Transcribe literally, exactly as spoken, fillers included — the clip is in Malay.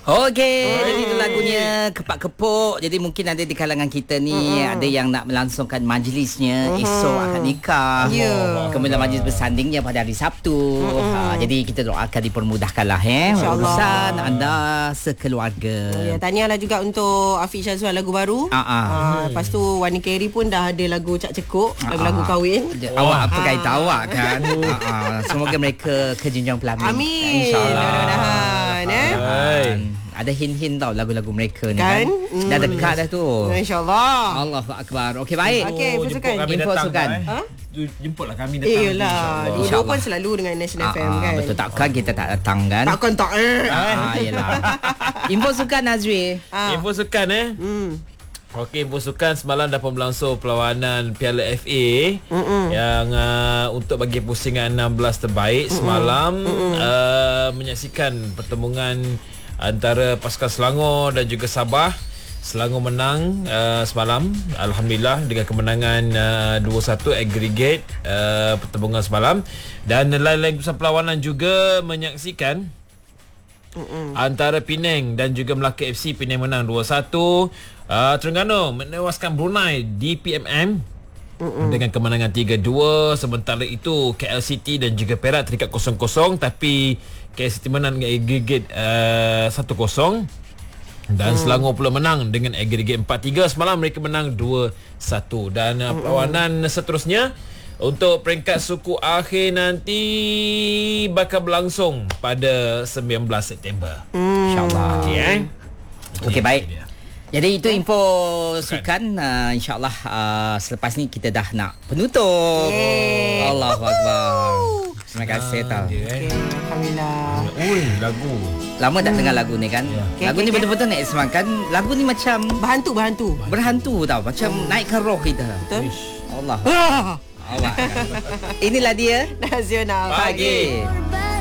Okey, hmm. jadi itu lagunya Kepak Kepuk. Jadi mungkin ada di kalangan kita ni hmm. ada yang nak melangsungkan majlisnya hmm. esok akan nikah. Yeah. Kemudian majlis bersandingnya pada hari Sabtu. Hmm. Ha, jadi kita doakan dipermudahkanlah eh urusan anda sekeluarga. Ya, tahniahlah juga untuk Afiq Syazwan lagu baru. Ha ah. Ha, lepas tu Wani Carey pun dah ada lagu Cak Cekuk, lagu-lagu kahwin. Oh. Awak apa kaitan awak kan? Ha ah. Semoga mereka ke jenjang pelamin. Amin. InsyaAllah. Mudah-mudahan eh. Ada hint-hint tau lagu-lagu mereka ni kan, kan? Mm. Dah dekat dah tu. InsyaAllah. Allahu Akbar. Okey, baik. Okey, oh, sukan. Info sukan. eh. Ha? Jemputlah kami datang. Iyalah, dulu pun selalu dengan National F M ah, kan. Betul, takkan kita tak datang kan? Takkan tak eh. Ah, yelah. Info sukan Nazri. Ah. Info sukan eh. Hmm. Okey, info sukan semalam dapat berlangsung perlawanan Piala F A Mm-mm. yang uh, untuk bagi pusingan enam belas terbaik Mm-mm. semalam uh, menyaksikan pertembungan antara pasukan Selangor dan juga Sabah. Selangor menang uh, semalam, alhamdulillah, dengan kemenangan uh, dua satu aggregate uh, pertembungan semalam. Dan lain-lain pusat perlawanan juga menyaksikan Mm-mm. antara Penang dan juga Melaka F C. Penang menang dua satu. uh, Terengganu menewaskan Brunei D P M M Mm-mm. dengan kemenangan tiga dua. Sementara itu K L City dan juga Perak terikat kosong kosong, tapi K L City menang dengan aggregate uh, satu kosong. Dan hmm. Selangor pula menang dengan aggregate empat tiga. Semalam mereka menang dua satu. Dan uh, perlawanan seterusnya untuk peringkat suku akhir nanti bakal berlangsung pada sembilan belas September. Hmm. InsyaAllah. Okey eh? Okey, baik. Jadi itu info sukan. uh, InsyaAllah uh, selepas ni kita dah nak penutup. Yeay. Allahu Akbar. Terima kasih tau. Okay, alhamdulillah. Ui, lagu. Lama tak dengar lagu ni kan? Okay, Lagu okay, ni okay. betul-betul nak semangat. Lagu ni macam Berhantu, berhantu. berhantu tau. Macam naikkan roh kita. Betul? Allah. Allah. Inilah dia Nasional Pagi.